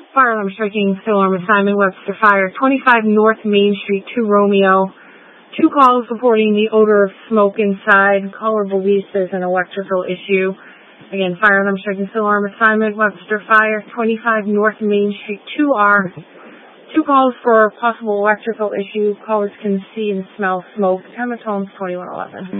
Fire alarm striking, still alarm assignment, Webster Fire, 25 North Main Street, 2 Romeo. 2 calls reporting the odor of smoke inside. Caller believes there's an electrical issue. Again, fire alarm striking, still alarm assignment, Webster Fire, 25 North Main Street, 2R. 2 calls for possible electrical issue. Callers can see and smell smoke. Time of homes 2111.